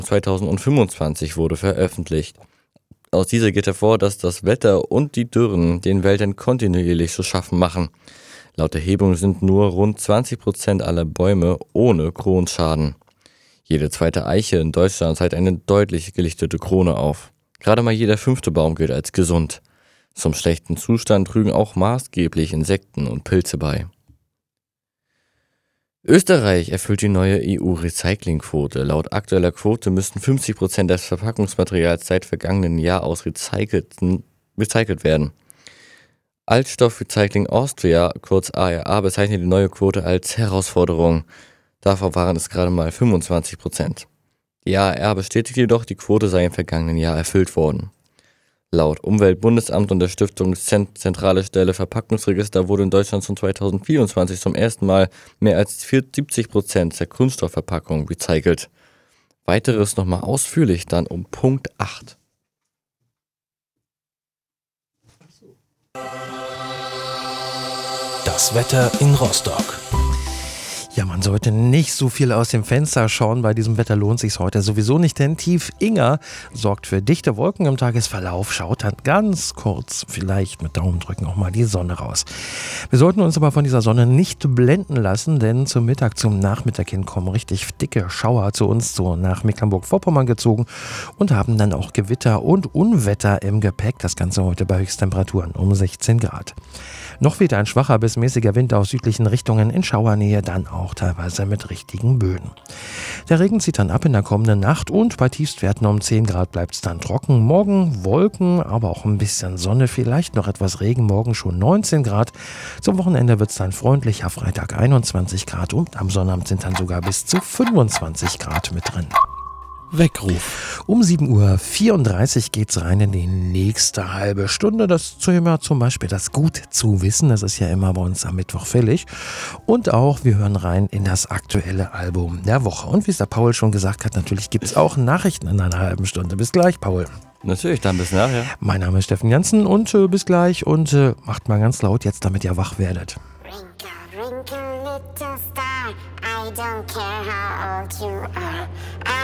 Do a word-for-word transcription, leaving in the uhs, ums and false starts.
zweitausendfünfundzwanzig wurde veröffentlicht. Aus dieser geht hervor, dass das Wetter und die Dürren den Wäldern kontinuierlich zu schaffen machen. Laut Erhebung sind nur rund zwanzig Prozent aller Bäume ohne Kronschaden. Jede zweite Eiche in Deutschland zeigt eine deutlich gelichtete Krone auf. Gerade mal jeder fünfte Baum gilt als gesund. Zum schlechten Zustand trügen auch maßgeblich Insekten und Pilze bei. Österreich erfüllt die neue E U-Recyclingquote. Laut aktueller Quote müssten fünfzig Prozent des Verpackungsmaterials seit vergangenen Jahr aus recycelten recycelt werden. Altstoff-Recycling Austria, kurz A R A, bezeichnet die neue Quote als Herausforderung. Davor waren es gerade mal fünfundzwanzig Prozent. Die A R A bestätigt jedoch, die Quote sei im vergangenen Jahr erfüllt worden. Laut Umweltbundesamt und der Stiftung Zentrale Stelle Verpackungsregister wurde in Deutschland schon zweitausendvierundzwanzig zum ersten Mal mehr als siebzig Prozent der Kunststoffverpackung recycelt. Weiteres nochmal ausführlich dann um Punkt acht. Das Wetter in Rostock. Ja, man sollte nicht so viel aus dem Fenster schauen. Bei diesem Wetter lohnt sich heute sowieso nicht, denn Tief Inga sorgt für dichte Wolken im Tagesverlauf. Schaut dann ganz kurz, vielleicht mit Daumendrücken, auch mal die Sonne raus. Wir sollten uns aber von dieser Sonne nicht blenden lassen, denn zum Mittag, zum Nachmittag hin kommen richtig dicke Schauer zu uns, so nach Mecklenburg-Vorpommern gezogen und haben dann auch Gewitter und Unwetter im Gepäck. Das Ganze heute bei Höchsttemperaturen um sechzehn Grad. Noch weht ein schwacher bis mäßiger Wind aus südlichen Richtungen, in Schauernähe dann auch teilweise mit richtigen Böen. Der Regen zieht dann ab in der kommenden Nacht und bei Tiefstwerten um zehn Grad bleibt es dann trocken. Morgen Wolken, aber auch ein bisschen Sonne, vielleicht noch etwas Regen, morgen schon neunzehn Grad. Zum Wochenende wird es dann freundlicher, Freitag einundzwanzig Grad und am Sonnabend sind dann sogar bis zu fünfundzwanzig Grad mit drin. Weckruf. Um sieben Uhr vierunddreißig geht's rein in die nächste halbe Stunde. Das Thema zum Beispiel das Gut zu wissen. Das ist ja immer bei uns am Mittwoch fällig. Und auch wir hören rein in das aktuelle Album der Woche. Und wie es der Paul schon gesagt hat, natürlich gibt's auch Nachrichten in einer halben Stunde. Bis gleich, Paul. Natürlich, dann bis nachher. Mein Name ist Steffen Jansen und äh, bis gleich. Und äh, macht mal ganz laut jetzt, damit ihr wach werdet. Wrinkle, wrinkle, little star, I don't care how old you are.